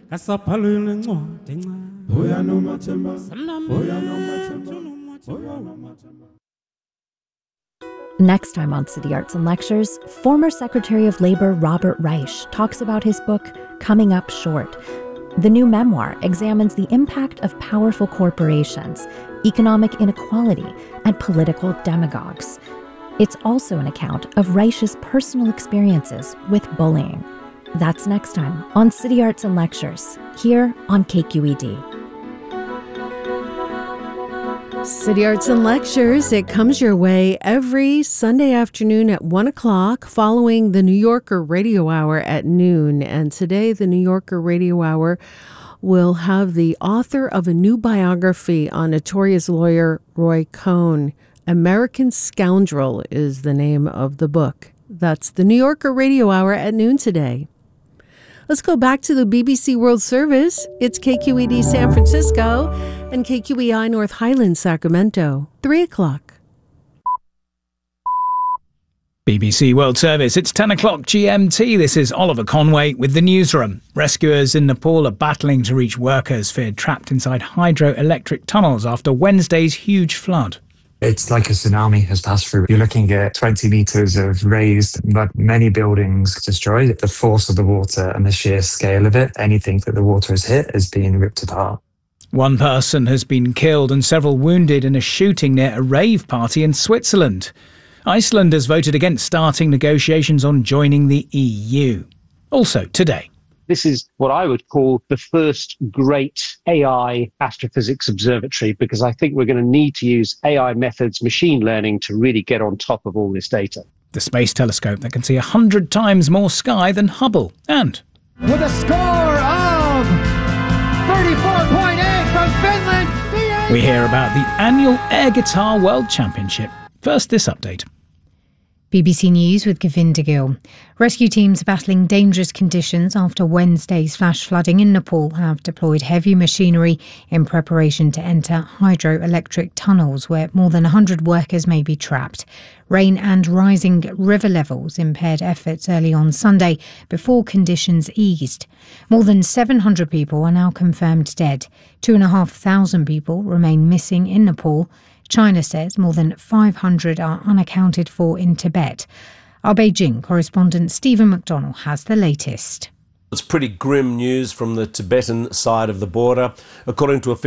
Next time on City Arts and Lectures, former Secretary of Labor Robert Reich talks about his book, Coming Up Short. The new memoir examines the impact of powerful corporations, economic inequality, and political demagogues. It's also an account of Reich's personal experiences with bullying. That's next time on City Arts and Lectures, here on KQED. City Arts and Lectures, it comes your way every Sunday afternoon at 1 o'clock following the New Yorker Radio Hour at noon. And today, the New Yorker Radio Hour will have the author of a new biography on notorious lawyer Roy Cohn. American Scoundrel is the name of the book. That's the New Yorker Radio Hour at noon today. Let's go back to the BBC World Service. It's KQED San Francisco and KQEI North Highlands, Sacramento, 3 o'clock. BBC World Service, it's 10 o'clock GMT. This is Oliver Conway with the newsroom. Rescuers in Nepal are battling to reach workers feared trapped inside hydroelectric tunnels after Wednesday's huge flood. It's like a tsunami has passed through. You're looking at 20 metres of raised, but many buildings destroyed. The force of the water and the sheer scale of it, anything that the water has hit is being ripped apart. One person has been killed and several wounded in a shooting near a rave party in Switzerland. Iceland has voted against starting negotiations on joining the EU. Also today. This is what I would call the first great AI astrophysics observatory, because I think we're going to need to use AI methods, machine learning, to really get on top of all this data. The space telescope that can see 100 times more sky than Hubble. And with a score of 34.8 from Finland, we hear about the annual Air Guitar World Championship. First, this update. BBC News with Govinda Gill. Rescue teams battling dangerous conditions after Wednesday's flash flooding in Nepal have deployed heavy machinery in preparation to enter hydroelectric tunnels where more than 100 workers may be trapped. Rain and rising river levels impaired efforts early on Sunday before conditions eased. More than 700 people are now confirmed dead. 2,500 people remain missing in Nepal. China says more than 500 are unaccounted for in Tibet. Our Beijing correspondent Stephen McDonnell has the latest. It's pretty grim news from the Tibetan side of the border. According to